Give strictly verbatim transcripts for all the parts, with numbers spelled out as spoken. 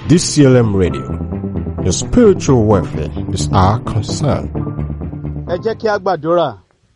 D C L M Radio. Your spiritual welfare is our concern. Ẹ jẹ́ kí a gbàdúrà.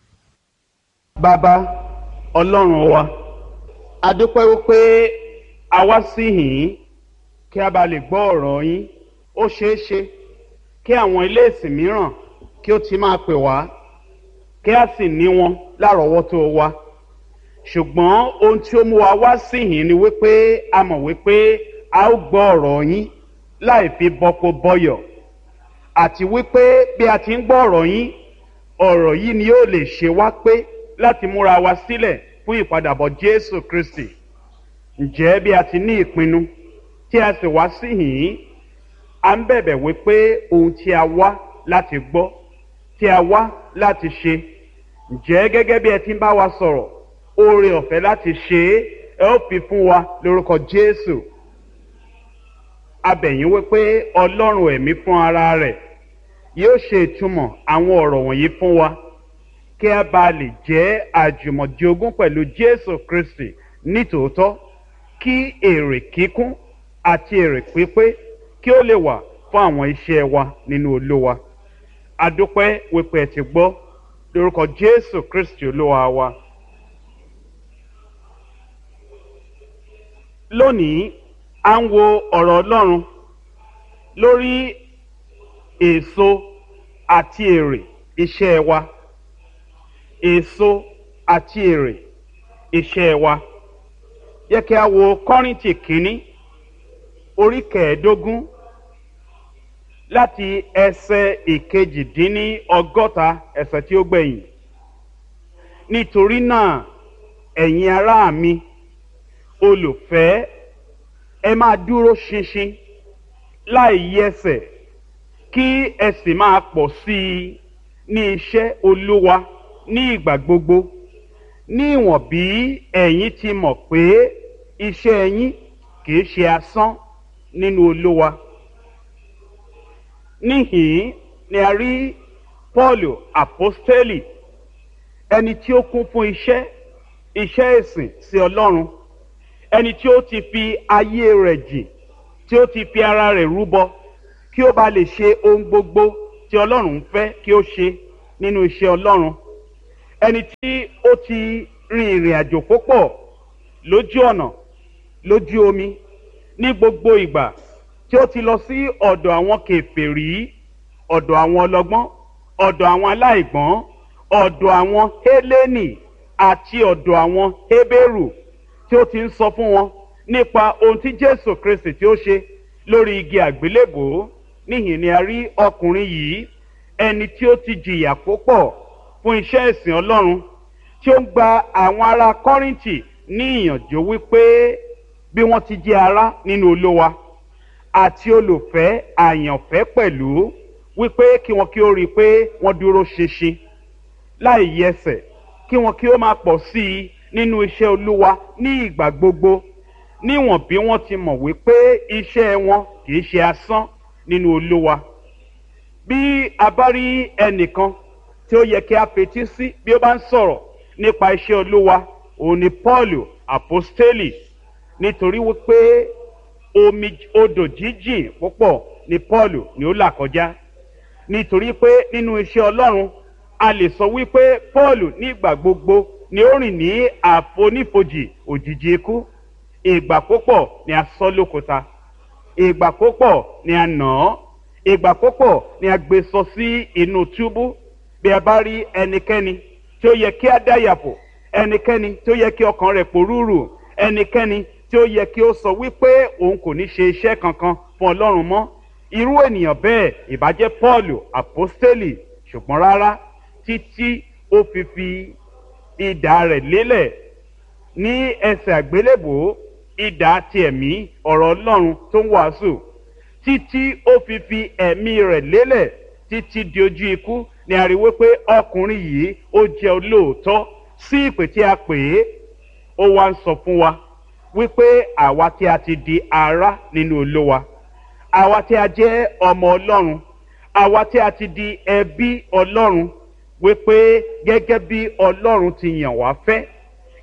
Bàbá Ọlọ́run wa, a dúpẹ́ wípé a wá sí yìí kí a bá lè gbọ́ ọ̀rọ̀ yín. Ó ṣeé ṣe kí àwọn ilé ìsìn mìíràn kí ó ti máa pè wá kí a sì ní wọn lárọ̀ọ́wọ́tó wa. Ṣùgbọ́n ohun tí ó mú wa wá sí yìí ni wípé a mọ̀ wípé a ó gbọ́ ọ̀rọ̀ yín láì fi bọ́kó bọ́yọ̀. Àti wípé bí a ti ń gbọ́ ọ̀rọ̀ yín, ọ̀rọ̀ yìí ni yóò lè ṣe wá pé láti múra wa sílẹ̀ fún ìpadàbọ̀ Jésù Kristi. Ǹjẹ́ bí a ti ní ìpinnu tí a sì wá sí yìí, a ń bẹ̀bẹ̀ wípé ohun tí a wá láti gbọ́, tí a wá láti ṣe. Ǹjẹ́ gẹ́gẹ́ bí ẹ ti ń bá wa sọ̀rọ̀, oore ọ̀fẹ́ láti ṣe é, ẹ ó fi fún wa lórúkọ Jésù. A bẹ̀ yín wípé Ọlọ́run ẹ̀mí fún ara rẹ̀ yóò ṣe ìtumọ̀ àwọn ọ̀rọ̀ wọ̀nyí fún wa kí a bá lè jẹ́ àjùmọ̀jogún pẹ̀lú Jésù Kristi nítòótọ́, kí èrè kíkún àti èrè pípé kí ó lè wà fún àwọn iṣẹ́ wa nínú Olúwa. A dúpẹ́ wípé ẹ ti gbọ́ lórúkọ Jésù Kristi Olúwa wa. Lónìí, a ń wo ọ̀rọ̀ Ọlọ́run lórí èso àti èrè iṣẹ́ wa. Èso àti èrè iṣẹ́ wa. Yẹ kí a wo Kọ́ríńtì kínní orí kẹẹ̀ẹ́dógún láti ẹsẹ̀ ìkejìdínní ọgọ́ta ẹsẹ̀ tí ó gbẹ̀yìn. Nítorí náà, ẹ̀yin ará mi, olùfẹ́, ẹ máa dúró ṣinṣin láì yẹsẹ̀, kí ẹ sì máa pọ̀ sí i ní iṣẹ́ Olúwa ní ìgbà gbogbo, ní ìwọ̀n bí ẹ̀yin ti mọ̀ pé iṣẹ́ yín kìí ṣe asán nínú Olúwa. Níhìn ni a rí Pọ́ọ̀lù àpọ́stélì, ẹni tí ó kún fún iṣẹ́ iṣẹ́ ìsìn sí Ọlọ́run, ẹni tí ó ti fi ayé rẹ̀ jìn, tí ó ti fi ara rẹ̀ rúbọ kí ó bá lè ṣe ohun gbogbo tí Ọlọ́run fẹ́ kí ó ṣe nínú iṣẹ́ Ọlọ́run, ẹni tí ó ti rin ìrìn àjò púpọ̀ lójú ọ̀nà, lójú omi, ní gbogbo ìgbà tí ó ti lọ sí ọ̀dọ̀ àwọn kèfèrí, ọ̀dọ̀ àwọn ọlọ́gbọ́n, ọ̀dọ̀ àwọn aláìgbọ́n, ọ̀dọ̀ àwọn Hélénì àti ọ̀dọ̀ àwọn Hébérù, tí ó ti ń sọ fún wọn nípa ohun tí Jésù Kristi tí ó ṣe lórí igi àgbélébòó. Níhìn ni a rí ọkùnrin yìí, ẹni tí ó ti jìyà púpọ̀ fún iṣẹ́ ìsìn Ọlọ́run, tí ó ń gba àwọn ará Kọ́ríńtì ní ìyànjú wípé bí wọ́n ti jẹ́ ará nínú Olúwa àti olùfẹ́ àyànfẹ́ pẹ̀lú, wípé kí wọn kí ó rí i pé wọ́n dúró ṣinṣin láì yẹsẹ̀, kí wọn kí ó máa pọ̀ sí i nínú iṣẹ́ Olúwa ní ìgbà gbogbo, níwọ̀n bí wọ́n ti mọ̀ wípé iṣẹ́ wọn kìí ṣe asán nínú Olúwa. Bí a bá rí ẹnìkan tí ó yẹ kí a fetí sí bí ó bá ń sọ̀rọ̀ nípa iṣẹ́ Olúwa, òun ni Pọ́ọ̀lù àpọ́stélì, nítorí wípé omi odò jíjìn púpọ̀ ni Pọ́ọ̀lù ni ó là kọjá. Nítorí pé nínú iṣẹ́ Ọlọ́run a lè sọ wípé Pọ́ọ̀lù ní ìgbà gbogbo ni ó rìn ní àfonífojì òjìji ikú. Ìgbà púpọ̀ ni a sọ lókúta, ìgbà púpọ̀ ni a nà án, ìgbà púpọ̀ ni a gbé sọ sí inú túbú. Bí a bá rí ẹnikẹ́ni tí ó yẹ kí a dáyàfò, ẹnikẹ́ni tí ó yẹ kí ọkàn rẹ̀ pòrúurù, ẹnikẹ́ni tí ó yẹ kí ó sọ wípé òun kò ní ṣe iṣẹ́ kankan fún Ọlọ́run mọ́, irú ènìyàn bẹ́ẹ̀ ìbá jẹ́ Pọ́ọ̀lù àpọ́stélì. Ṣùgbọ́n rárá, títí ó fi fi idà rẹ̀ lélẹ̀ ní ẹsẹ̀ àgbélébòó, idà ti ẹ̀mí ọ̀rọ̀ Ọlọ́run tó ń wàásù, títí ó fi fi ẹ̀mí rẹ̀ lélẹ̀ títí di ojú ikú, ni a rí wípé ọkùnrin yìí ó jẹ́ olóòótọ́ sí ìpè tí a pè é. Ó wá ń sọ fún wa wípé àwa tí a ti di ará nínú Olúwa, àwa tí a jẹ́ ọmọ Ọlọ́run, àwa tí a ti di ẹbí Ọlọ́run, wípé gẹ́gẹ́ bí Ọlọ́run ti yàn wá fẹ́,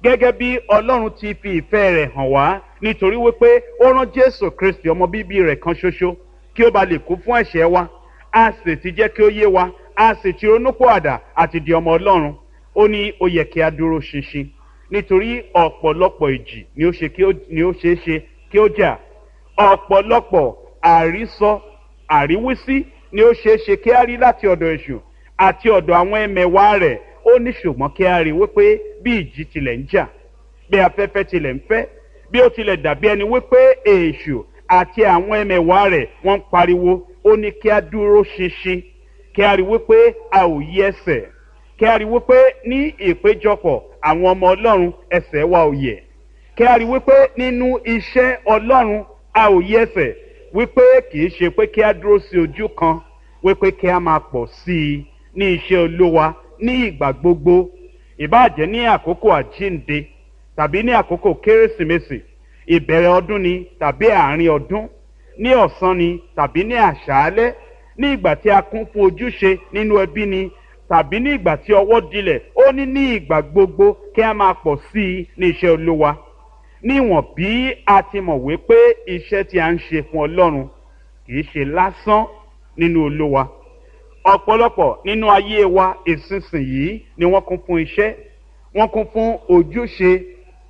gẹ́gẹ́ bí ọlọ́run ti fi ìfẹ́ rẹ̀ hàn wá nítorí wípé ó rán jésù kristi ọmọ bíbí rẹ̀ kan ṣoṣo kí ó ba lè kú fún ẹ̀ṣẹ̀ wa, a sì ti jẹ́ kí ó yé wa, a sì ti ronúpìwàdà àti di ọmọ ọlọ́run. Ó ní ó yẹ kí a dúró ṣinṣin nítorí ọ̀pọ̀lọpọ̀ ìjì ni ó ṣe kí ó ni ó ṣeé ṣe kí ó jà, ọ̀pọ̀lọpọ̀ àrísọ àríwísí ni ó ṣeé ṣe kí a rí láti ọ̀dọ̀ èṣù àti ọ̀dọ̀ àwọn ẹmẹ̀wà rẹ̀. Ó ní ṣùgbọ́n kí a rí wípé bí ìjì tilẹ̀ ń jà, bí afẹ́fẹ́ tilẹ̀ ń fẹ́, bí ó tilẹ̀ dàbí ẹni wípé èṣù àti àwọn ẹmẹ̀wà rẹ̀ wọ́n ń pariwo, ó ní kí a dúró ṣinṣin, kí a rí wípé a ò yí ẹsẹ̀, kí a rí wípé ní ìpéjọpọ̀ àwọn ọmọ ọlọ́run ẹsẹ̀ wa ò yẹ̀, kí a rí wípé nínú iṣẹ́ ọlọ́run a ò yí ẹsẹ̀, wípé kì í ṣe pé kí a dúró sí ojú kan, wípé kí a máa pọ̀ sí i ní iṣẹ́ olúwa ní ìgbà gbogbo, ìbáàjẹ́ ní àkókò àjíǹde tàbí ní àkókò kérésìmesì, ìbẹ̀rẹ̀ ọdún ni tàbí àárín ọdún, ní ọ̀sán ni tàbí ní àṣálẹ́, ní ìgbà tí a kún fún ojúṣe nínú ẹbí ni tàbí ní ìgbà tí ọwọ́ dilẹ̀. Ó ní ní ìgbà gbogbo kí a máa pọ̀ sí i ní iṣẹ́ olúwa, níwọ̀n bí a ti mọ̀ wípé iṣẹ́ tí a ń ṣe fún ọlọ́run kì í ṣe lásán nínú olúwa. Ọ̀pọ̀lọpọ̀ nínú ayé wa ìsinsìnyí ni wọ́n kún fún iṣẹ́, wọ́n kún fún ojúṣe.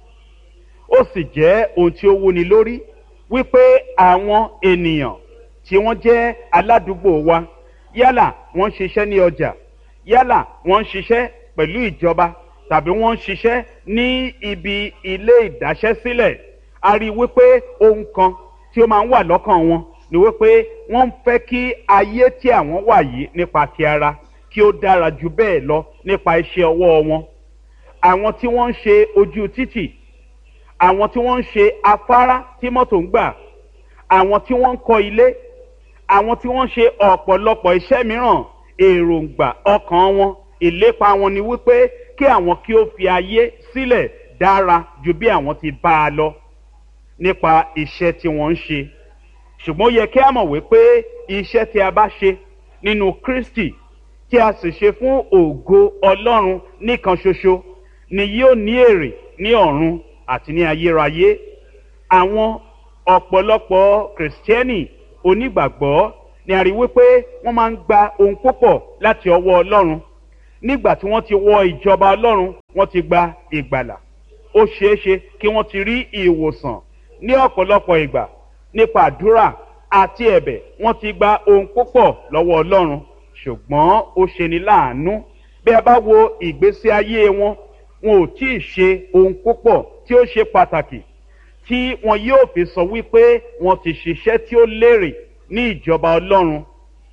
Ó sì jẹ́ ohun tí ó wúni lórí wípé àwọn ènìyàn tí wọ́n jẹ́ aládùúgbò wa, yálà wọ́n ń ṣiṣẹ́ ní ọjà, yálà wọ́n ń ṣiṣẹ́ pẹ̀lú ìjọba tàbí wọ́n ń ṣiṣẹ́ ní ibi ilé ìdáṣẹ́sílẹ̀, a rí wípé ohun kan tí ó máa ń wà lọ́kàn wọn ni wípé wọ́n ń fẹ́ kí ayé tí àwọn wà yìí nípa ti ara kí ó dára jù bẹ́ẹ̀ lọ nípa iṣẹ́ ọwọ́ wọn. Àwọn tí wọ́n ń ṣe ojú títì, àwọn tí wọ́n ń ṣe afárá tí mọ́tò ń gbà, àwọn tí wọ́n ń kọ́ ilé, àwọn tí wọ́n ń ṣe ọ̀pọ̀lọpọ̀ iṣẹ́ mìíràn, èròǹgbà ọkàn wọn, ìlépa wọn ni wípé kí àwọn kí ó fi ayé sílẹ̀ dára ju bí àwọn ti bá a lọ nípa iṣẹ́ tí wọ́n ń ṣe. Ṣùgbọ́n ó yẹ kí a mọ̀ wípé iṣẹ́ tí a bá ṣe nínú Kristi tí a sì ṣe fún ògo Ọlọ́run nìkan ṣoṣo ni yóò ní èrè ní ọ̀run àti ní ayérayé. Àwọn ọ̀pọ̀lọpọ̀ kìrìsìtẹ́nì onígbàgbọ́ ni a rí wípé wọ́n máa ń gba ohun púpọ̀ láti ọwọ́ Ọlọ́run. Nígbà tí wọ́n ti wọ ìjọba Ọlọ́run, wọ́n ti gba ìgbàlà. Ó ṣeé ṣe kí wọ́n ti rí ìwòsàn ní ọ̀pọ̀lọpọ̀ ìgbà nípa àdúrà àti ẹ̀bẹ̀, wọ́n ti gba ohun púpọ̀ lọ́wọ́ Ọlọ́run. Ṣùgbọ́n ó ṣeni láàánú bí a bá wo ìgbésí ayé wọn, wọn ò tí ì ṣe ohun púpọ̀ tí ó ṣe pàtàkì tí wọn yóò fi sọ wípé wọn ti ṣiṣẹ́ tí ó lérè ní ìjọba Ọlọ́run.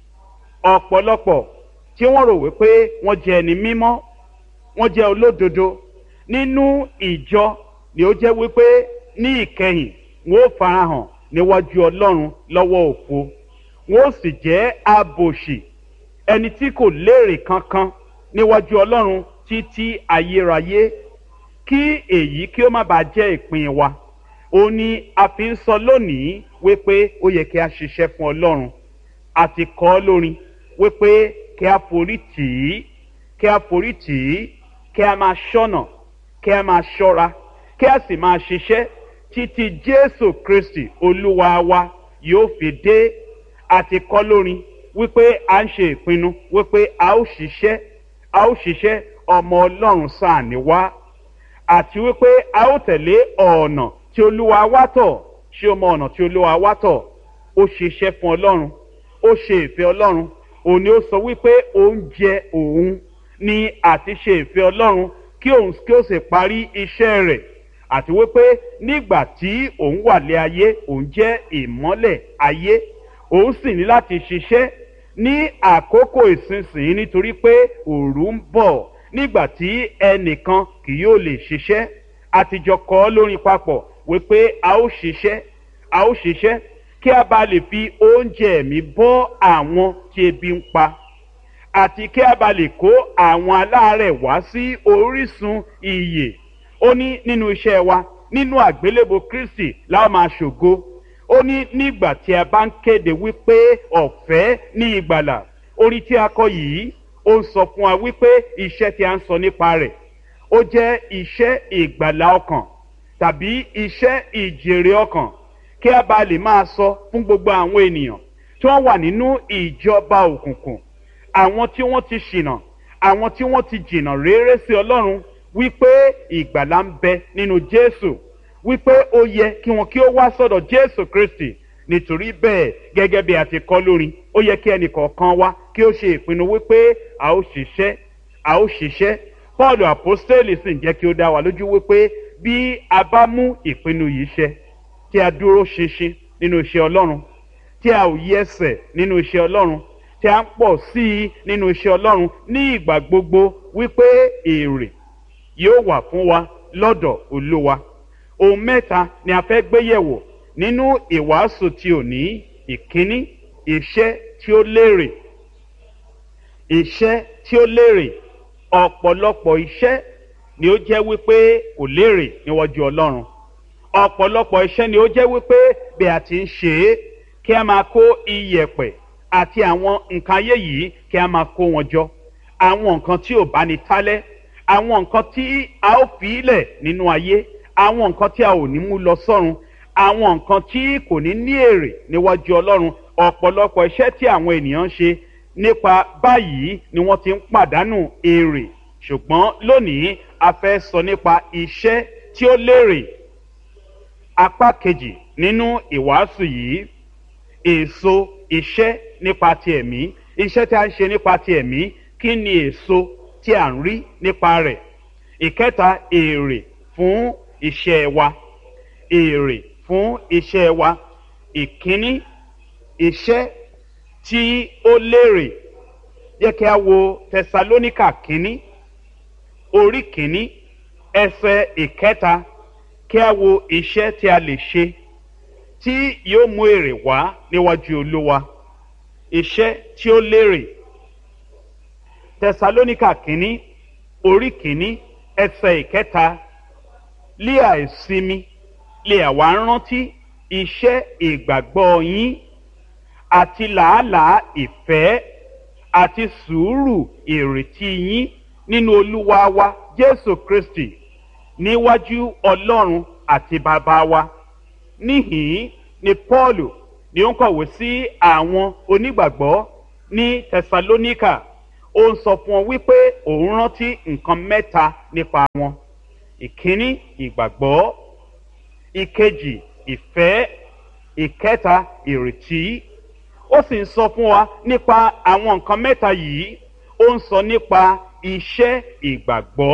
Ọ̀pọ̀lọpọ̀ tí wọ́n rò wípé wọ́n jẹ́ ẹni mímọ́, wọ́n jẹ́ olódodo nínú ìjọ, ni ó jẹ́ wípé ní ìkẹyìn wọn ó farahàn níwájú Ọlọ́run lọ́wọ́ òfo, wọn ó sì jẹ́ abòṣì, ẹni tí kò lérè kankan níwájú Ọlọ́run títí ayérayé. Kí èyí kí ó má bàa jẹ́ ìpín wa, ó ní a fi ń sọ lónìí wípé ó yẹ kí a ṣiṣẹ́ fún Ọlọ́run. A ti kọ lórin wípé kí a forí tì í, kí a forí tì í, kí a máa ṣọ́nà, kí a máa ṣọ́ra, kí a sì máa ṣiṣẹ́ títí Jésù Kristi Olúwa wa yóò fi dé. A ti kọ lórin wípé a ń ṣe ìpinnu wípé a ó ṣiṣẹ́, a ó ṣiṣẹ́ ọmọ Ọlọ́run sáà ní wá, àti wípé a ó tẹ̀lé ọ̀nà tí Olúwa wá tọ̀. Ṣé o mọ ọ̀nà tí Olúwa wá tọ̀? Ó ṣiṣẹ́ fún Ọlọ́run, ó ṣe ìfẹ́ Ọlọ́run. Òun ni ó sọ wípé oúnjẹ òun ni àti ṣe ìfẹ́ Ọlọ́run kí òun kí ó sì parí iṣẹ́ rẹ̀, àti wípé nígbà tí òun wà lé ayé òun jẹ́ ìmọ́lẹ̀ ayé, òun sì ní láti ṣiṣẹ́ ní àkókò ìsinsìnyí nítorí pé òru ń bọ̀ nígbà tí ẹnìkan kì yóò lè ṣiṣẹ́. Àtijọ́ kọ lórin papọ̀ wípé a ó ṣiṣẹ́, a ó ṣiṣẹ́ kí a bá lè fi oúnjẹ ẹ̀mí bọ́ àwọn tí ebi ń pa, àti kí a bá lè kó àwọn aláàárẹ̀ wá sí orísun ìyè. Ó ní nínú iṣẹ́ wa, nínú àgbélébò Kristi la ó máa ṣògo. Ó ní nígbà tí a bá ń kéde wípé ọ̀fẹ́ ní ìgbàlà. Orin tí a kọ yìí ó ń sọ fún wa wípé iṣẹ́ tí a ń sọ nípa rẹ̀ ó jẹ́ iṣẹ́ ìgbàlà ọkàn tàbí iṣẹ́ ìjèrè ọkàn kí a bá lè máa sọ fún gbogbo àwọn ènìyàn tí wọ́n wà nínú ìjọba òkùnkùn, àwọn tí wọ́n ti ṣìnà, àwọn tí wọ́n ti jìnà réré sí Ọlọ́run, wípé ìgbàlà ń bẹ nínú Jésù, wípé ó yẹ kí wọn kí ó wá sọ́dọ̀ Jésù Kristi. Nítorí bẹ́ẹ̀, gẹ́gẹ́ bí a ti kọ lórin, ó yẹ kí ẹnìkọ̀ọ̀kan wa kí ó ṣe ìpinnu wípé a ó ṣiṣẹ́ a ó ṣiṣẹ́. Paul apostoli sì ń jẹ́ kí ó dá wa lójú wípé bí a bá mú ìpinnu yìí ṣẹ, tí a dúró ṣinṣin nínú iṣẹ́ Ọlọ́run, tí a ò yẹsẹ̀ nínú iṣẹ́ Ọlọ́run, tí a ń pọ̀ sí i nínú iṣẹ́ Ọlọ́run ní ìgbà gbogbo, wípé èrè yóò wà fún wa lọ́dọ̀ Olúwa. Ohun mẹ́ta ni a fẹ́ gbé yẹ̀wò nínú ìwàásù tí ò ní. Ìkíní, iṣẹ́ tí ó lérè. Iṣẹ́ tí ó lérè. Ọ̀pọ̀lọpọ̀ iṣẹ́ ni ó jẹ́ wípé kò lérè níwájú Ọlọ́run. Ọ̀pọ̀lọpọ̀ iṣẹ́ ni ó jẹ́ wípé bí a ti ń ṣe é, kí a máa kó iyẹ̀pẹ̀ àti àwọn nǹkan ayé yìí kí a máa kó wọn jọ. Àwọn nǹkan tí ò bá ní tálẹ́, àwọn nǹkan tí a ó fi ilẹ̀ nínú ayé, àwọn nǹkan tí a ò ní mú lọ sọ́run, àwọn nǹkan tí kò ní ní èrè níwájú Ọlọ́run. Ọ̀pọ̀lọpọ̀ iṣẹ́ tí àwọn ènìyàn ń ṣe nípa báyìí ni wọ́n ti ń pàdánù èrè. Ṣùgbọ́n lónìí a fẹ́ sọ nípa iṣẹ́ tí ó lérè. Apá kejì nínú ìwàásù yìí, èso iṣẹ́ nípa ti ẹ̀mí. Iṣẹ́ tí a ń ṣe nípa ti ẹ̀mí, kí ni èso tí a ń rí nípa rẹ̀? Ìkẹta, èrè fún iṣẹ́ wa. Èrè fún iṣẹ́ wa. Ìkíní, iṣẹ́ tí ó lérè. Jẹ́ kí a wo Tẹsalóníkà kínní, orí kínní, ẹsẹ̀ ìkẹta. Kí a wo iṣẹ́ tí a lè ṣe tí yóò mú èrè wá níwájú Olúwa. Iṣẹ́ tí ó lérè. Tẹsalóníkà kínní, orí kínní, ẹsẹ̀ ìkẹta. Lé àìsinmi lè àwa rántí iṣẹ́ ìgbàgbọ́ yín àti làálàá ìfẹ́ àti sùúrù ìrètí yín nínú Olúwa wa Jésù Kristi níwájú Ọlọ́run àti bàbá wa. Níhìn ni Pọ́ọ̀lù ni ó ń kọ̀wé sí àwọn onígbàgbọ́ ní Tẹsalóníkà. Ó ń sọ fún wọn wípé òun rántí nǹkan mẹ́ta nípa wọn. Ìkíní, ìgbàgbọ́. Ìkejì, ìfẹ́. Ìkẹta, ìrètí. Ó sì ń sọ fún wa nípa àwọn nǹkan mẹ́ta yìí. Ó ń sọ nípa iṣẹ́ ìgbàgbọ́.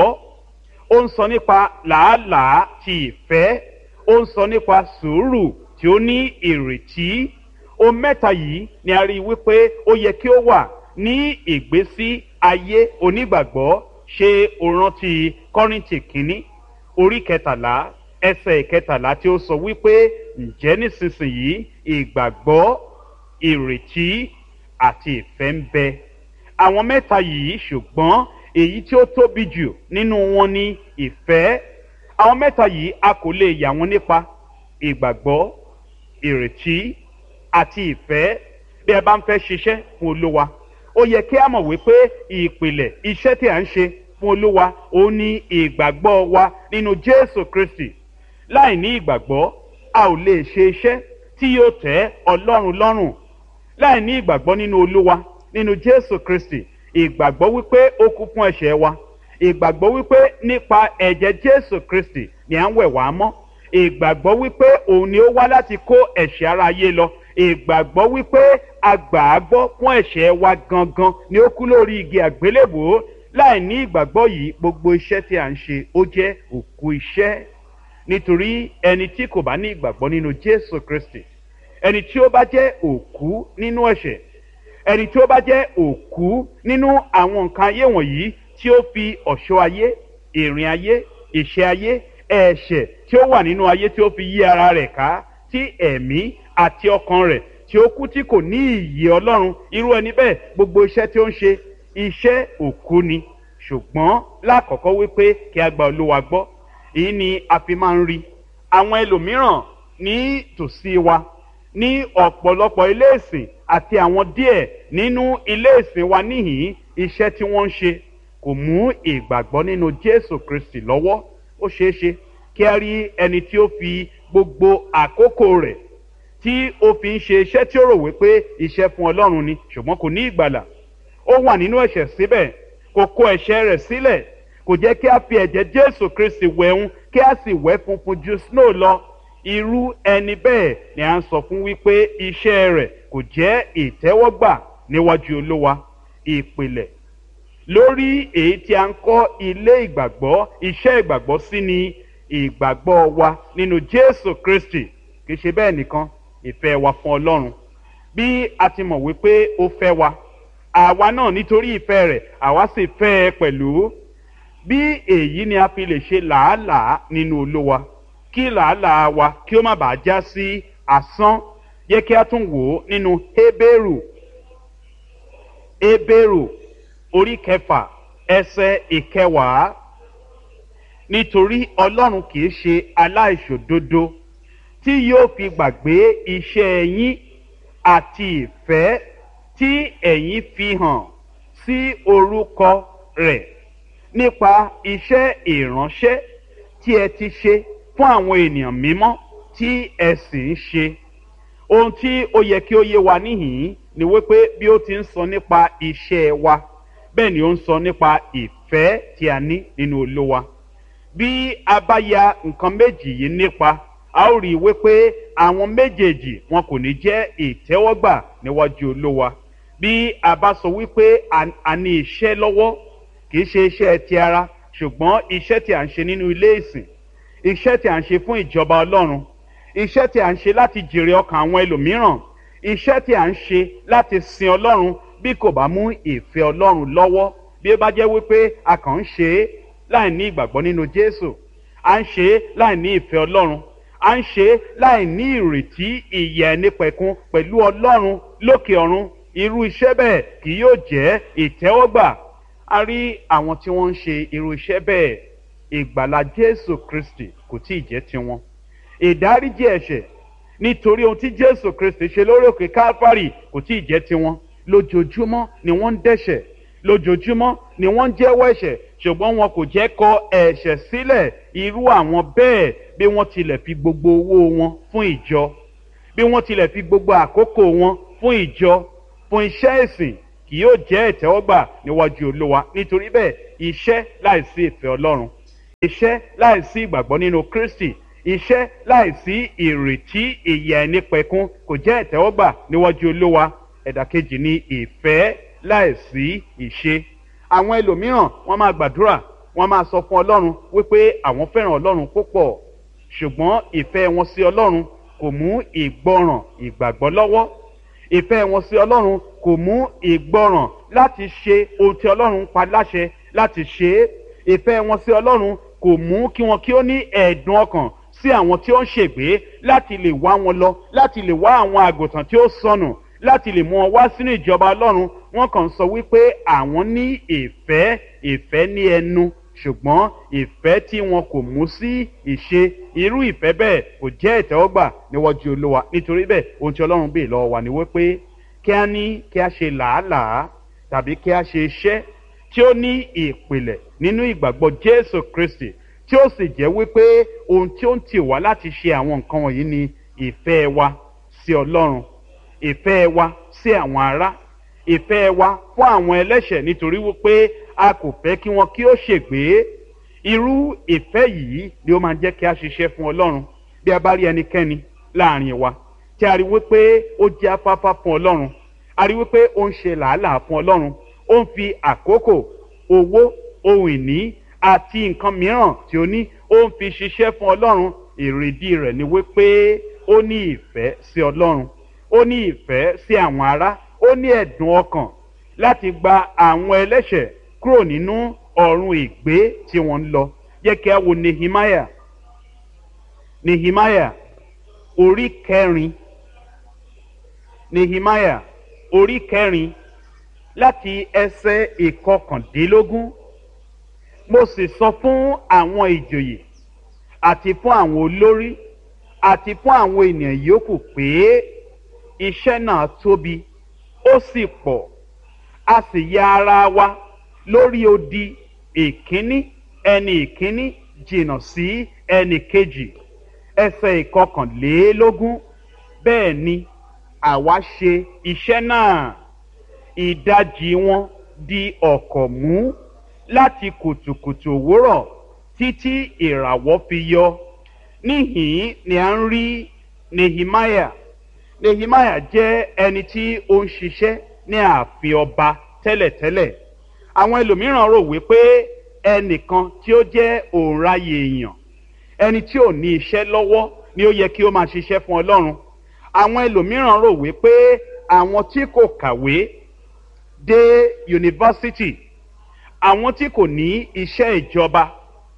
Ó ń sọ nípa làálàá ti ìfẹ́. Ó ń sọ nípa sùúrù tí ó ní ìrètí. Ohun mẹ́ta yìí ni a rí wípé ó yẹ kí ó wà ní ìgbésí ayé onígbàgbọ́. Ṣé o rántí Kọ́ríńtì kínní, orí kẹtàlá, ẹsẹ̀ ìkẹtàlá tí ó sọ wípé ǹjẹ́ nísinsìnyí ìgbàgbọ́, ìrètí àti ìfẹ́ ń bẹ. Àwọn mẹ́ta yìí, ṣùgbọ́n èyí tí ó tóbi jù nínú wọn ni ìfẹ́. Àwọn mẹ́ta yìí a kò lè yà wọ́n nípa. Ìgbàgbọ́, ìrètí àti ìfẹ́. Bí ẹ bá ń fẹ́ ṣiṣẹ́ fún Olúwa, ó yẹ kí a mọ̀ wípé ìpìlẹ̀ iṣẹ́ tí a ń ṣe fún Olúwa ó ní ìgbàgbọ́ wa nínú Jésù Kristi. Láì ní ìgbàgbọ́, a ò lè ṣe iṣẹ́ tí yóò tẹ́ Ọlọ́run lọ́rùn. Láì ní ìgbàgbọ́ nínú Olúwa, nínú Jésù Kristi, ìgbàgbọ́ wípé ó kú fún ẹ̀ṣẹ̀ wa, ìgbàgbọ́ wípé nípa ẹ̀jẹ̀ Jésù Kristi ni à ń wẹ̀ wá mọ́, ìgbàgbọ́ wípé òun ni ó wá láti kó ẹ̀ṣẹ̀ ara ayé lọ, ìgbàgbọ́ wípé agbàágbọ́ fún ẹ̀ṣẹ̀ wa gangan ni ó kú lórí igi àgbélébùú. Láì ní ìgbàgbọ́ yìí, gbogbo iṣẹ́ tí à ń ṣe ó jẹ́ òkú iṣẹ́. Nítorí ẹni tí kò bá ní ìgbàgbọ́ nínú Jésù Kristi, ẹni tí ó bá jẹ́ òkú nínú ẹ̀ṣẹ̀, ẹni tí ó bá jẹ́ òkú nínú àwọn nǹkan ayé wọ̀nyí tí ó fi ọ̀ṣọ́ ayé, ìrìn ayé, ìṣe ayé, ẹ̀ṣẹ̀ tí ó wà nínú ayé tí ó fi yí ara rẹ̀ ká, tí ẹ̀mí àti ọkàn rẹ̀ tí ó kú tí kò ní ìyè Ọlọ́run, irú ẹni bẹ́ẹ̀ gbogbo iṣẹ́ tí ó ń ṣe iṣẹ́ òkú ni. Ṣùgbọ́n lákọ̀ọ́kọ́ wípé kí a gba Olúwa gbọ́. Èyí ni a fi máa ń rí àwọn ẹlòmíràn ní tòsí wa ní ọ̀pọ̀lọpọ̀ ilé ìsìn àti àwọn díẹ̀ nínú ilé ìsìn wa níhìn, iṣẹ́ tí wọ́n ń ṣe kò mú ìgbàgbọ́ nínú Jésù Kristi lọ́wọ́, ó ṣeé ṣe kí a rí ẹni tí ó fi gbogbo àkókò rẹ̀ tí ó fi ń ṣe iṣẹ́ tí ó rò wípé iṣẹ́ fún Ọlọ́run ni, ṣùgbọ́n kò ní ìgbàlà. Ó wà nínú ẹ̀ṣẹ̀ síbẹ̀, kò kó ẹ̀ṣẹ̀ rẹ̀ sílẹ̀, kò jẹ́ kí a fi ẹ̀jẹ̀ Jésù Kristi wẹ̀hún kí a sì wẹ̀ funfun ju snow lọ. Irú ẹni bẹ́ẹ̀ ni à ń sọ fún wípé iṣẹ́ rẹ̀ kò jẹ́ ìtẹ́wọ́gbà níwájú Olúwa. Ìpìlẹ̀ lórí èyí tí a ń kọ́ ilé ìgbàgbọ́, iṣẹ́ ìgbàgbọ́ sí ni ìgbàgbọ́ wa nínú Jésù Kristi. Kì í ṣe bẹ́ẹ̀ nìkan, ìfẹ́ wa fún Ọlọ́run. Bí a ti mọ̀ wípé ó fẹ́ wa, àwa náà nítorí ìfẹ́ rẹ̀ àwa sì fẹ́ ẹ pẹ̀lú. Bí èyí ni a fi lè ṣe làálàá nínú Olúwa, kí làálàá wa kí ó má bàa já sí asán. Yẹ kí a tún wò ó nínú Hébérù Hébérù orí kẹfà ẹsẹ̀ ìkẹwàá. Nítorí Ọlọ́run kì í ṣe aláìṣòdodo tí yóò fi gbàgbé iṣẹ́ yín àti ìfẹ́ tí ẹ̀yin fi hàn sí orúkọ rẹ̀ nípa iṣẹ́ ìránṣẹ́ tí ẹ ti ṣe fún àwọn ènìyàn mímọ́ tí ẹ sì ń ṣe. Ohun tí ó yẹ kí ó yé wa níhìn-ín ni wípé bí ó ti ń sọ nípa iṣẹ́ wa, bẹ́ẹ̀ ni ó ń sọ nípa ìfẹ́ tí a ní nínú Olúwa. Bí a bá ya nǹkan méjì yìí nípa, a ó rí i wípé àwọn méjèèjì wọn kò ní jẹ́ ìtẹ́wọ́gbà níwájú Olúwa. Bí a bá sọ wípé a ní iṣẹ́ lọ́wọ́, kì í ṣe iṣẹ́ ti ara, ṣùgbọ́n iṣẹ́ tí a ń ṣe nínú ilé ìsìn, iṣẹ́ tí a ń ṣe fún ìjọba Ọlọ́run, iṣẹ́ tí a ń ṣe láti jèrè ọkàn àwọn ẹlòmíràn, iṣẹ́ tí a ń ṣe láti sin Ọlọ́run, bí kò bá mú ìfẹ́ Ọlọ́run lọ́wọ́, bí ó bá jẹ́ wípé a kàn ń ṣe é láì ní ìgbàgbọ́ nínú Jésù, à ń ṣe é láì ní ìfẹ́ Ọlọ́run, à ń ṣe é láì ní ìrètí ìyè ẹnìpẹ̀kun pẹ̀lú Ọlọ́run lókè ọ̀run, irú iṣẹ́ bẹ́ẹ̀ kì yóò jẹ́ ìtẹ́wọ́gbà. A rí àwọn tí wọ́n ń ṣe irú iṣẹ́ bẹ́ẹ̀, ìgbàlà Jésù Kristi kò tí ì jẹ́ tiwọn. Ìdáríjì ẹ̀ṣẹ̀ nítorí ohun tí Jésù Kristi ṣe lórí òkè Kálífárì kò tí ì jẹ́ tiwọn. Lójoojúmọ́ ni wọ́n ń dẹ́ṣẹ̀, lójoojúmọ́ ni wọ́n ń jẹ́wọ́ ẹ̀ṣẹ̀, ṣùgbọ́n wọn kò jẹ́ kọ ẹ̀ṣẹ̀ sílẹ̀. Irú àwọn bẹ́ẹ̀, bí wọ́n tilẹ̀ fi gbogbo owó wọn fún ìjọ, bí wọ́n tilẹ̀ fi gbogbo àkókò wọn fún ìjọ, fún iṣẹ́ ìsìn, kì yóò jẹ́ ìtẹ́wọ́gbà níwájú Olúwa. Nítorí bẹ́ẹ̀, iṣẹ́ láìsí ìfẹ́ Ọlọ́run, iṣẹ́ láìsí ìgbàgbọ́ nínú Kristi, iṣẹ́ láìsí ìrètí ìyè ẹnìpẹ̀kun kò jẹ́ ìtẹ́wọ́gbà níwájú Olúwa. Ẹ̀dà kejì ni ìfẹ́ láìsí ìṣe. Àwọn ẹlòmíràn wọ́n máa gbàdúrà, wọ́n máa sọ fún Ọlọ́run wípé àwọn fẹ́ràn Ọlọ́run púpọ̀, ṣùgbọ́n ìfẹ́ wọn sí Ọlọ́run kò mú ìgbọràn ìgbàgbọ́ lọ́wọ́. Ìfẹ́ wọn sí Ọlọ́run kò mú ìgbọràn láti ṣe ohun tí Ọlọ́run pa láṣẹ láti ṣe é. Ìfẹ́ wọn sí Ọlọ́run kò mú kí wọn kí ó ní ẹ̀dùn ọkàn sí àwọn tí ó ń ṣègbé, láti lè wá wọn lọ, láti lè wá àwọn àgùntàn tí ó sọnù, láti lè mú wọn wá sínú ìjọba Ọlọ́run. Wọ́n kàn sọ wípé àwọn ní ìfẹ́, ìfẹ́ ní ẹnu, ṣùgbọ́n ìfẹ́ tí wọn kò mú sí ìṣe. Irú ìfẹ́ bẹ́ẹ̀ kò jẹ́ ìtẹ́wọ́gbà níwájú Olúwa. Nítorí bẹ́ẹ̀, ohun tí Ọlọ́run béèrè lọ́wọ́ wa ni wípé kí a ní kí a ṣe làálàá tàbí kí a ṣe iṣẹ́ tí ó ní ìpìlẹ̀ nínú ìgbàgbọ́ Jésù Kristi, tí ó sì jẹ́ wípé ohun tí ó ń tì wá láti ṣe àwọn nǹkan wọ̀nyí ni ìfẹ́ wa sí Ọlọ́run, ìfẹ́ wa sí àwọn ará, ìfẹ́ wa fún àwọn ẹlẹ́ṣẹ̀, nítorí wípé a kò fẹ́ kí wọn kí ó ṣègbé. Irú ìfẹ́ yìí ni ó máa jẹ́ kí a ṣiṣẹ́ fún Ọlọ́run. Bí a bá rí ẹnikẹ́ni láàrin wa tí a rí wípé ó jẹ́ afáfá fún Ọlọ́run, a rí wípé ó ń ṣe làálàá fún Ọlọ́run, ó ń fi àkókò, owó, ohun ìní àti nǹkan mìíràn tí ó ní ó ń fi ṣiṣẹ́ fún Ọlọ́run, èrèdí rẹ̀ ni wípé ó ní ìfẹ́ sí Ọlọ́run, ó ní ìfẹ́ sí àwọn ará, ó ní ẹ̀dùn ọkàn láti gba àwọn ẹlẹ́ṣẹ̀ kúrò nínú ọ̀run ìgbé tí wọ́n ń lọ. Jẹ́ kí a wo Nehemiah, Nehemiah orí kẹrin, Nehemiah orí kẹrin láti ẹsẹ̀ ìkọkàndínlógún. Mo sì sọ fún àwọn ìjòyè àti fún àwọn olórí àti fún àwọn ènìyàn yòókù pé iṣẹ́ náà tóbi ó sì pọ̀, a sì ya ara wa lórí odi ìkíní ẹni ìkíní jìnnà sí ẹni kejì. Ẹsẹ̀ ìkọkànlélógún, bẹ́ẹ̀ ni àwa ṣe iṣẹ́ náà, ìdajì wọn di ọ̀kọ̀ mú láti kùtùkùtù òwúrọ̀ títí ìràwọ̀ fi yọ. Níhìn ni à ń rí Nehemiah. Nehemiah jẹ́ ẹni tí ó ń ṣiṣẹ́ ní ààfin ọba tẹ́lẹ̀tẹ́lẹ̀. Àwọn ẹlòmíràn rò wípé ẹnìkan tí ó jẹ́ òǹraye èèyàn, ẹni tí ò ní iṣẹ́ lọ́wọ́ ni ó yẹ kí ó máa ṣiṣẹ́ fún Ọlọ́run. Àwọn ẹlòmíràn rò wípé àwọn tí kò kàwé dé yunifásitì, àwọn tí kò ní iṣẹ́ ìjọba,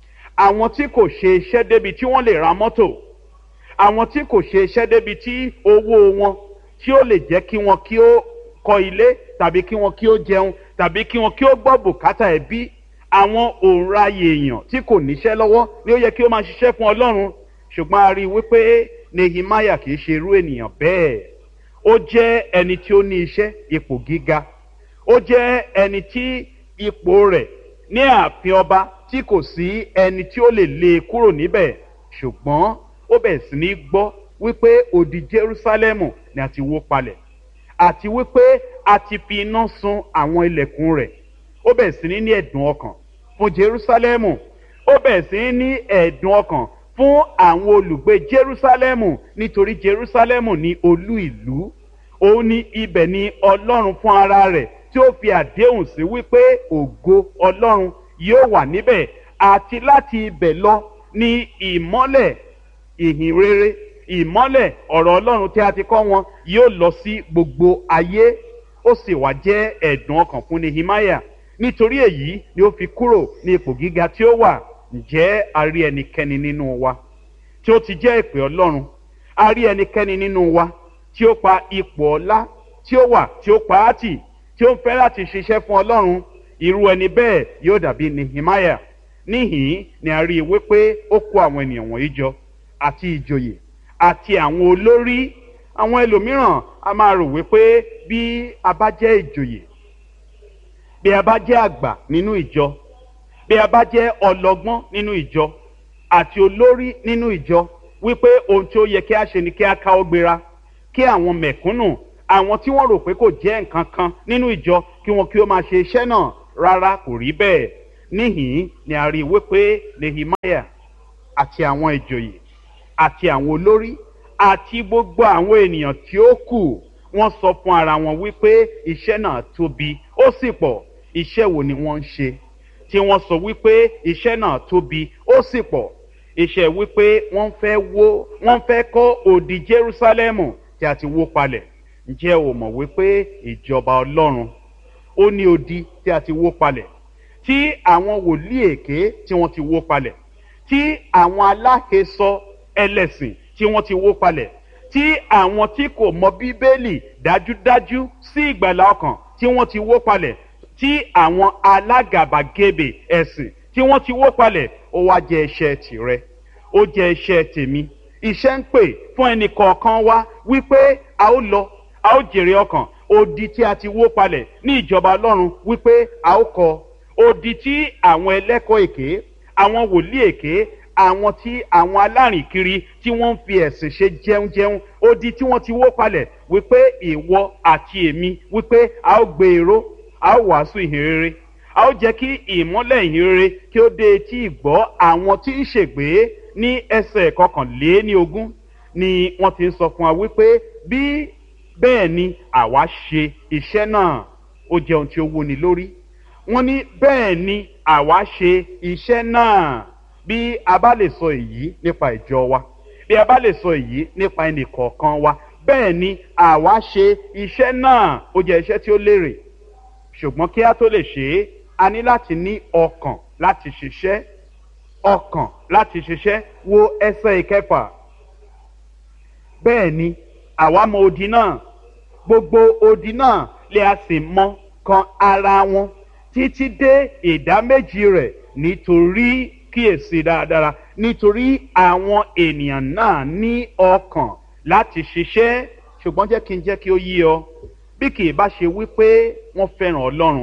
àwọn tí kò ṣe iṣẹ́ débi tí wọ́n lè ra mọ́tò, àwọn tí kò ṣe iṣẹ́ débi tí owó wọn tí ó lè jẹ́ kí wọn kí ó kọ́ ilé tàbí kí wọn kí ó jẹun tàbí kí wọn kí ó gbọ́ bùkátà ẹbí. Àwọn òǹraye èèyàn tí kò níṣẹ́ lọ́wọ́ ni ó yẹ kí ó máa ṣiṣẹ́ fún Ọlọ́run. Ṣùgbọ́n a rí i wípé Nehemiah kì í ṣe irú ènìyàn bẹ́ẹ̀. Ó jẹ́ ẹni tí ó ní iṣẹ́ ipò gíga. Ó jẹ́ ẹni tí ipò rẹ̀ ní ààfin ọba tí kò sí ẹni tí ó lè lé e kúrò níbẹ̀. Ṣùgbọ́n ó bẹ̀rẹ̀ sí ní gbọ́ wípé odi Jerúsálẹ́mù ni a ti wó palẹ̀ àti wípé a ti fi iná sun àwọn ilẹ̀kùn rẹ̀. Ó bẹ̀rẹ̀ sí ní ní ẹ̀dùn ọkàn fún Jerúsálẹ́mù. Ó bẹ̀rẹ̀ sí ní ní ẹ̀dùn ọkàn fún àwọn olùgbé Jerúsálẹ́mù nítorí Jerúsálẹ́mù ní olú ìlú. Òun ni ibẹ̀ ni Ọlọ́run fún ara rẹ̀ tí ó fi àdéhùn sí wípé ògo Ọlọ́run yóò wà níbẹ̀, àti láti ibẹ̀ lọ ní ìmọ́lẹ̀ ìhìn rere, ìmọ́lẹ̀ ọ̀rọ̀ Ọlọ́run tí a ti kọ́ wọn yóò lọ sí gbogbo ayé. Ó sì wá jẹ́ ẹ̀dùn ọkàn fún Nehemiah. Nítorí èyí ni ó fi kúrò ní ipò gíga tí ó wà. Ǹjẹ́ a rí ẹnikẹ́ni nínú wa tí ó ti jẹ́ ìpè Ọlọ́run? A rí ẹnikẹ́ni nínú wa tí ó pa ipò ọlá tí ó wà tí ó pa á tì, tí ó ń fẹ́ láti ṣiṣẹ́ fún Ọlọ́run? Irú ẹni bẹ́ẹ̀ yóò dàbí Nehemiah. Níhìn ni a rí i wípé ó kó àwọn ènìyàn wọ̀nyí jọ, àti ìjòyè àti àwọn olórí. Àwọn ẹlòmíràn a máa rò wípé bí a bá jẹ́ ìjòyè, bí a bá jẹ́ àgbà nínú ìjọ, bí a bá jẹ́ ọlọ́gbọ́n nínú ìjọ àti olórí nínú ìjọ, wípé ohun tí ó yẹ kí a ṣe ni kí a káwọ́ gbéra, kí àwọn mẹ̀kúnnù, àwọn tí wọ́n rò pé kò jẹ́ nǹkan kan nínú ìjọ, kí wọn kí ó máa ṣe iṣẹ́ náà. Rárá, kò rí bẹ́ẹ̀. Níhìn ni a rí i wípé Nehemiah àti àwọn ìjòyè àti àwọn olórí àti gbogbo àwọn ènìyàn tí ó kù, wọ́n sọ fún ara wọn wípé iṣẹ́ náà tóbi ó sì pọ̀. Iṣẹ́ wo ni wọ́n ń ṣe tí wọ́n sọ wípé iṣẹ́ náà tóbi ó sì pọ̀? Iṣẹ́ wípé wọ́n fẹ́ wó wọ́n fẹ́ kọ́ odi Jerúsálẹ́mù tí a ti wó palẹ̀. Ǹjẹ́ o mọ̀ wípé ìjọba Ọlọ́run ó ní odi tí a ti wó palẹ̀, tí àwọn wòlíì èké tí wọ́n ti wó palẹ̀, tí àwọn aláhesọ ẹlẹ́sìn tí wọ́n ti wó palẹ̀, tí àwọn tí kò mọ Bíbélì dájúdájú sí ìgbàlà ọkàn tí wọ́n ti wó palẹ̀, tí àwọn alágàbàgebè ẹ̀sìn tí wọ́n ti wó palẹ̀. Ó wá jẹ́ iṣẹ́ tìrẹ, ó jẹ́ iṣẹ́ tèmi. Iṣẹ́ ń pè fún ẹnì kọ̀ọ̀kan wa wípé a ó lọ, a ó jèrè ọkàn. Odi tí a ti wó palẹ̀ ní ìjọba Ọlọ́run wípé a ó kọ́. Odi tí àwọn ẹlẹ́kọ̀ọ́ èké, àwọn wòlíì èké, àwọn tí àwọn alárìnkiri tí wọ́n ń fi ẹ̀sìn ṣe jẹunjẹun, odi tí wọ́n ti wó palẹ̀ wípé ìwọ àti èmi, wípé a ó gbé èrò, a ó wàásù ìhìn rere, a ó jẹ́ kí ìmọ́lẹ̀ ìhìn rere kí ó dé etí ìgbọ́ àwọn tí ń ṣègbé. Ní ẹsẹ̀ kọkànléní ogún ni wọ́n ti ń sọ fún wa wípé bí bẹ́ẹ̀ ni àwa ṣe iṣẹ́ náà. Ó jẹ́ ohun tí ó wúni lórí. Wọ́n ní bẹ́ẹ̀ ni àwa ṣe iṣẹ́ náà. Bí a bá lè sọ èyí nípa ìjọ wa, bí a bá lè sọ èyí nípa ẹnì kọ̀ọ̀kan wa, bẹ́ẹ̀ ni àwa ṣe iṣẹ́ náà. Ó jẹ́ iṣẹ́ tí ó lérè. Ṣùgbọ́n kí a tó lè ṣe é, a ní láti ní ọkàn láti ṣiṣẹ́. Ọkàn láti ṣiṣẹ́. Wo ẹsẹ̀ ìkẹfà. Bẹ́ẹ̀ ni àwa mọ odi náà, gbogbo odi náà lè a sì mọ kan ara wọn títí dé ìdá méjì rẹ̀, nítorí kíyèsí dáradára, nítorí àwọn ènìyàn náà ní ọkàn láti ṣiṣẹ́. Ṣùgbọ́n jẹ́ kí n jẹ́ kí ó yé ọ, bí kì í bá ṣe wípé wọ́n fẹ́ràn Ọlọ́run,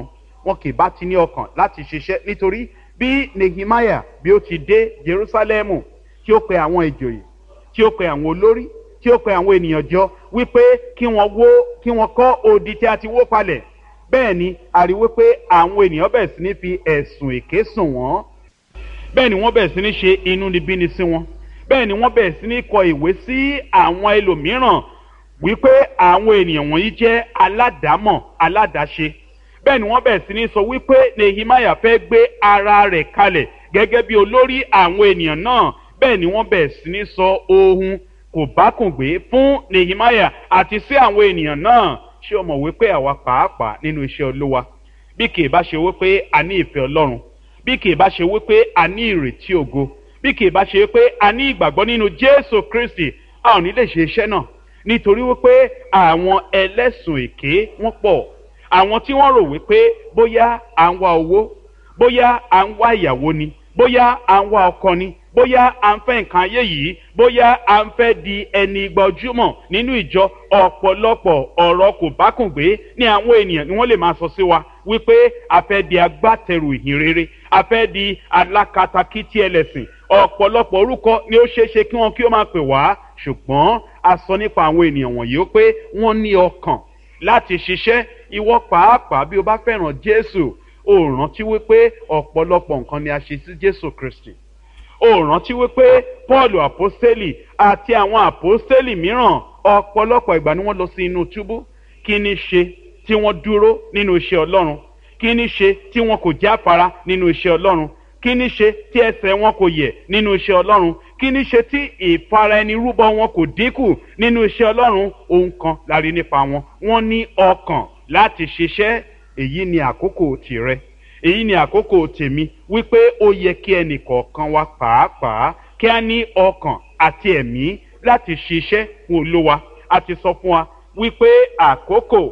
wọn kì bá ti ní ọkàn láti ṣiṣẹ́. Nítorí bí Nehemiah bí ó ti dé Jerúsálẹ́mù tí ó pe àwọn ìjòyè, tí ó pe àwọn olórí, tí ó pe àwọn ènìyàn jọ wípé kí wọ́n wó kí wọ́n kọ́ odi tí a ti wó palẹ̀, bẹ́ẹ̀ ni a rí wípé àwọn ènìyàn bẹ̀rẹ̀ sí ní fi ẹ̀sùn èké sùn wọ́n, bẹ́ẹ̀ ni wọ́n bẹ̀rẹ̀ sí ní ṣe inúnibíni sí wọn, bẹ́ẹ̀ ni wọ́n bẹ̀rẹ̀ sí ní kọ ìwé sí àwọn ẹlòmíràn wípé àwọn ènìyàn wọ̀nyí jẹ́ aládàámọ̀ aládàáṣe. Bẹ́ẹ̀ ni wọ́n bẹ̀rẹ̀ sí ní sọ wípé Nehemiah fẹ́ gbé ara rẹ̀ kalẹ̀ gẹ́gẹ́ bí olórí àwọn ènìyàn náà. Bẹ́ẹ̀ ni wọ́n bẹ̀rẹ̀ sí ní sọ ohun kò bákùngbé fún Nehemiah àti sí àwọn ènìyàn náà. Ṣé o mọ̀ wípé àwa pàápàá nínú iṣẹ́ Olúwa, bí kì í bá ṣe wípé a ní ìfẹ́ Ọlọ́run, bí kì í bá ṣe wípé a ní ìrètí ògo, bí kì í bá ṣe wípé a ní ìgbàgbọ́ nínú Jésù Kristi, a ò ní lè ṣe iṣẹ́ náà. Nítorí wípé àwọn ẹlẹ́sùn èké wọ́n pọ̀, àwọn tí wọ́n rò wípé bóyá à ń wá owó, bóyá à ń wá ìyàwó ni, bóyá à ń wá ọkọ ni, bóyá à ń fẹ́ nǹkan ayé yìí, bóyá à ń fẹ́ di ẹni gbajúmọ̀ nínú ìjọ. Ọ̀pọ̀lọpọ̀ ọ̀rọ̀ kò bákùngbé ní àwọn ènìyàn ni wọ́n lè máa sọ sí wa wípé a fẹ́ di agbátẹrù ìhìn rere, a fẹ́ di alákatakítí ẹlẹ́sìn. Ọ̀pọ̀lọpọ̀ orúkọ ni ó ṣeéṣe kí wọ́n kí ó máa pè wá, ṣùgbọ́n a sọ nípa àwọn ènìyàn wọ̀nyí ó pé wọ́n ní ọkàn láti ṣiṣẹ́. Ìwọ pàápàá bí o bá fẹ́ràn Jésù, o rántí wípé ọ̀pọ̀lọpọ̀ nǹkan ni a ṣe sí Jésù Kristi. O rántí wípé Pọ́ọ̀lù àpọ́stélì àti àwọn àpọ́stélì mìíràn ọ̀pọ̀lọpọ̀ ìgbà ni wọ́n lọ sí inú túbú. Kí ni ṣe tí wọ́n dúró nínú iṣẹ́ Ọlọ́run? Kí ni ṣe tí wọn kò jáfara nínú iṣẹ́ Ọlọ́run? Kí ni ṣe tí ẹsẹ̀ wọn kò yẹ̀ nínú iṣẹ́ Ọlọ́run? Kí ni ṣe tí ìfara ẹni rúbọ wọn kò dínkù nínú iṣẹ́ Ọlọ́run? Ohun kan la rí nípa wọn, wọ́n ní ọkàn láti ṣiṣẹ́. Èyí ni àkókò tìrẹ, èyí ni àkókò tèmi, wípé ó yẹ kí ẹnì kọ̀ọ̀kan wa pàápàá kí a ní ọkàn àti ẹ̀mí láti ṣiṣẹ́ fún Olúwa. A ti sọ fún wa wípé àkókò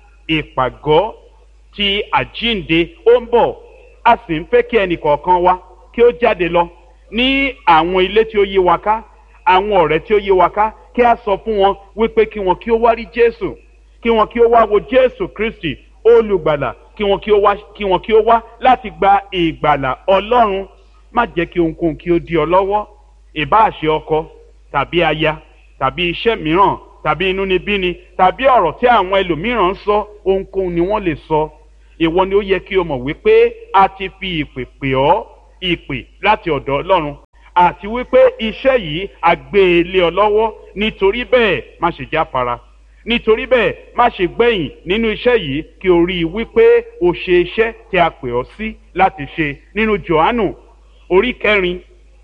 ìpàgọ́ ti àjíǹde ó ń bọ̀, a sì ń fẹ́ kí ẹnì kọ̀ọ̀kan wa kí ó jáde lọ ní àwọn ilé tí ó yí wa ká, àwọn ọ̀rẹ́ tí ó yí wa ká, kí a sọ fún wọn wípé kí wọn kí ó wá rí Jésù, kí wọn kí ó wá wo Jésù Kristi olùgbàlà, kí wọn kí ó wá kí wọn kí ó wá láti gba ìgbàlà Ọlọ́run. Má jẹ́ kí ohunkóhun kí ó dí ọ lọ́wọ́, ìbáà ṣe ọkọ tàbí aya tàbí iṣẹ́ mìíràn tàbí inúnibíni tàbí ọ̀rọ̀ tí àwọn ẹlòmíràn ń sọ. Ohunkóhun ni wọ́n lè sọ. Ìwọ ni ó yẹ kí o mọ̀ wípé a ti fi ìpè pè ọ́, ìpè láti ọ̀dọ̀ Ọlọ́run, àti wípé iṣẹ́ yìí a gbé e lé ọ lọ́wọ́. Nítorí bẹ́ẹ̀ má ṣe jáfara, nítorí bẹ́ẹ̀ má ṣe gbẹ̀yìn nínú iṣẹ́ yìí, kí o rí i wípé o ṣe iṣẹ́ tí a pè ọ́ sí láti ṣe. Nínú Jòhánù orí kẹrin,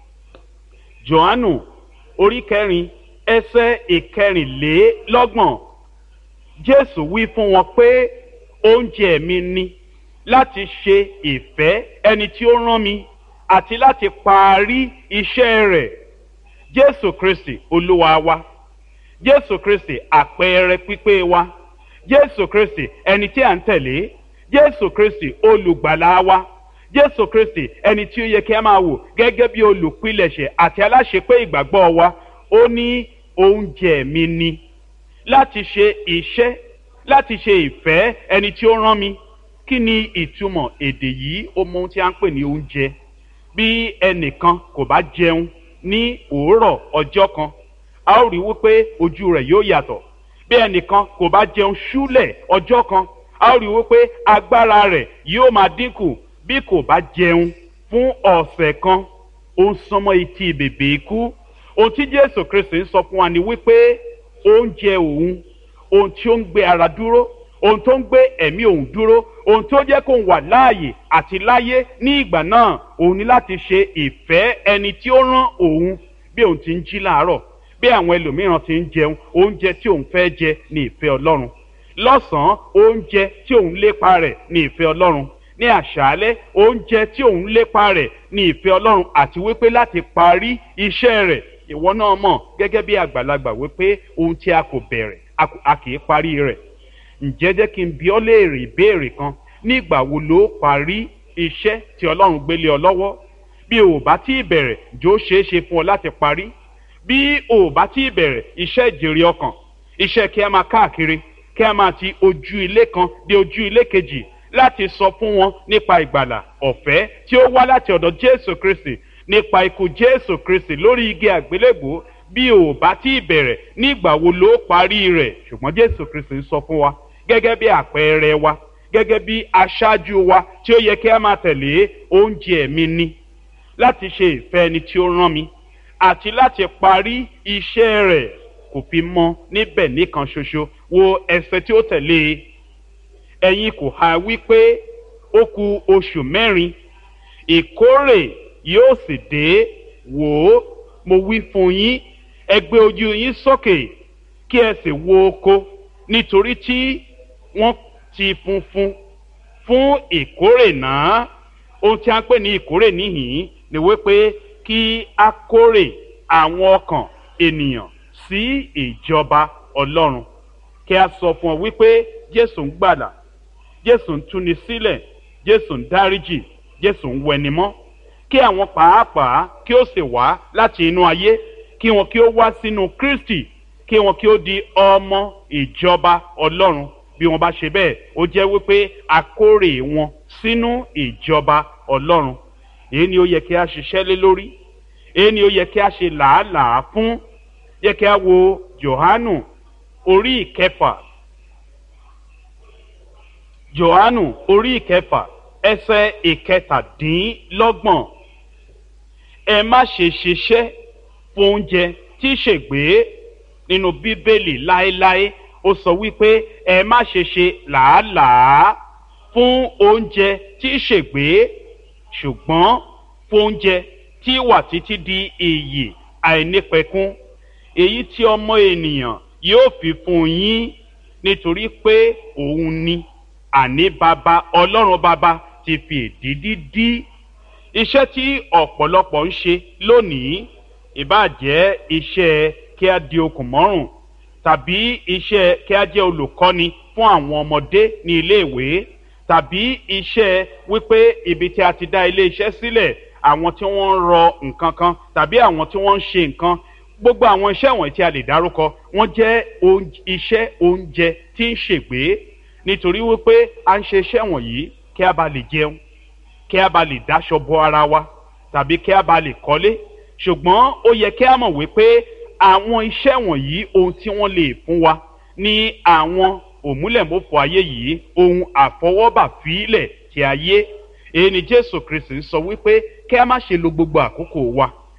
Jòhánù orí kẹrin ẹsẹ̀ ìkẹrìnlélọ́gbọ̀n, Jésù wí fún wọn pé oúnjẹ mi ni láti ṣe ìfẹ́ ẹni tí ó rán mi àti láti parí iṣẹ́ rẹ̀. Jésù Kristi Olúwa wa, Jésù Kristi àpẹẹrẹ pípé wa, Jésù Kristi ẹni tí à ń tẹ̀lé, Jésù Kristi olùgbàlà wa, Jésù Kristi ẹni tí ó yẹ kí a máa wò gẹ́gẹ́ bí olùpilẹ̀ṣẹ̀ àti aláṣepé ìgbàgbọ́ wa. Ó ní oúnjẹ mi ni láti ṣe iṣẹ́, láti ṣe ìfẹ́ ẹni tí ó rán mi. Kí ni ìtumọ̀ èdè yìí? Ó mọ ohun tí a ń pè ní oúnjẹ. Bí ẹnìkan kò bá jẹun ní òórọ̀ ọjọ́ kan, a ó rí wípé ojú rẹ̀ yóò yàtọ̀. Bí ẹnìkan kò bá jẹun ṣúlẹ̀ ọjọ́ kan, a ó rí wípé agbára rẹ̀ yóò máa dínkù. Bí kò bá jẹun fún ọ̀sẹ̀ kan, ó ń sánmọ́ etí bèbè ikú. Ohun tí Jésù Kristi ń sọ fún wa ni wípé oúnjẹ òun, ohun tí ó ń gbé ara dúró, ohun tó ń gbé ẹ̀mí òun dúró, ohun tó jẹ́ kó wà láàyè àti láyé ní ìgbà náà, òun ni láti ṣe ìfẹ́ ẹni tí ó rán òun. Bí òun ti ń jí láàárọ̀, bí àwọn ẹlòmíràn ti ń jẹun, oúnjẹ tí òun fẹ́ jẹ ní ìfẹ́ Ọlọ́run. Lọ́sàn-án, oúnjẹ tí òun lépa rẹ̀ ní ìfẹ́ Ọlọ́run. Ní àṣálẹ́, oúnjẹ tí òun lépa rẹ̀ ní ìfẹ́ Ọlọ́run, àti wípé láti parí iṣẹ́ rẹ̀. Ìwọ náà mọ̀ gẹ́gẹ́ bí àgbàlagbà wípé ohun tí a kò bẹ̀rẹ̀ a kì í parí rẹ̀. Ǹjẹ́ jẹ́ kí n bi ọ́ léèrè ìbéèrè kan, nígbà wo ló parí iṣẹ́ tí Ọlọ́run gbélé ọ lọ́wọ́? Bí o bá tí ì bẹ̀rẹ̀, jọ̀ọ́ ṣeé ṣe fún ọ láti parí. Bí o bá tí ì bẹ̀rẹ̀ iṣẹ́ ìjèrè ọkàn, iṣẹ́ kí a máa káàkiri, kí a máa ti ojú ilé kan dé ojú ilé kejì láti sọ fún wọn nípa ìgbàlà ọ̀fẹ́ tí ó wá láti ọ̀dọ̀ Jésù Kristi, nípa ikú Jésù Kristi lórí igi àgbélébùú. Bí o bá tí ì bẹ̀rẹ̀, nígbà wo ló parí rẹ̀? Ṣùgbọ́n Jésù Kristi ń sọ fún wa gẹ́gẹ́ bí àpẹẹrẹ wa, gẹ́gẹ́ bí aṣáájú wa tí ó yẹ kí a máa tẹ̀lé. Oúnjẹ mi ni láti ṣe ìfẹ́ ẹni tí ó rán mi àti láti parí iṣẹ́ rẹ̀. Kò fi mọ́ níbẹ̀ nìkan ṣoṣo. Wo ẹsẹ̀ tí ó tẹ̀lé: ẹ̀yin kò ha wípé ó kù oṣù mẹ́rin ìkórè yóò sì dé? Wò ó, mo wí fún yín, ẹ gbé ojú yín sókè kí ẹ sì wo oko, nítorí tí wọ́n ti funfun fún ìkórè náà. Ohun tí a ń pè ní ìkórè níhìn-ín ni wípé kí a kórè àwọn ọkàn ènìyàn sí ìjọba Ọlọ́run. Kí a sọ fún ọ wípé Jésù ń gbàlà, Jésù ń túni sílẹ̀, Jésù ń dáríjì, Jésù ń wẹnimọ́. Kí àwọn pàápàá kí ó sì wá láti inú ayé, kí wọn kí ó wá sínú Kristi, kí wọn kí ó di ọmọ ìjọba Ọlọ́run. Bí wọn bá ṣe bẹ́ẹ̀, ó jẹ́ wípé a kórè wọn sínú ìjọba Ọlọ́run. Èyí ni ó yẹ kí a ṣiṣẹ́ lé lórí, èyí ni ó yẹ kí a ṣe làálàá fún. Yẹ kí a wo Jòhánù orí ìkẹfà, Jòhánù orí ìkẹfà ẹsẹ̀ ìkẹtàdínlọ́gbọ̀n. Ẹ má ṣe ṣiṣẹ́ fún oúnjẹ tí í ṣègbé. Nínú Bíbélì láéláé ó sọ wípé ẹ má ṣe ṣe làálàá fún oúnjẹ tí í ṣègbé, ṣùgbọ́n fún oúnjẹ tí wà títí di ìyè àìnípẹ̀kun, èyí tí ọmọ ènìyàn yóò fi fún yín, nítorí pé òun ni àní baba Ọlọ́run baba ti fi èdìdí dí. Iṣẹ́ tí ọ̀pọ̀lọpọ̀ ń ṣe lónìí, ìbáà jẹ́ iṣẹ́ kí a di okùn mọ́rùn, tàbí iṣẹ́ kí a jẹ́ olùkọ́ni fún àwọn ọmọdé ní iléèwé, tàbí iṣẹ́ wípé ibi tí a ti dá ilé iṣẹ́ sílẹ̀, àwọn tí wọ́n ń rọ nǹkan kan tàbí àwọn tí wọ́n ń ṣe nǹkan. Gbogbo àwọn iṣẹ́ wọ̀nyí tí a lè dárúkọ, wọ́n jẹ́ iṣẹ́ oúnjẹ tí ń ṣègbé, nítorí wípé a ń ṣe iṣẹ́ wọ̀nyí kí a bá lè jẹun, kí a bá lè dáṣọ bo ara wa, tàbí kí a bá lè kọ́lé. Ṣùgbọ́n ó yẹ kí a mọ̀ wípé àwọn iṣẹ́ wọ̀nyí, ohun tí wọ́n lè fún wa ní àwọn òmúlẹ̀mọ́fọ́ ayé yìí, ohun àfọwọ́bà fílẹ̀ ti ayé. Èyí ni Jésù Kristi sọ wípé kí a má ṣe lo gbogbo àkókò wa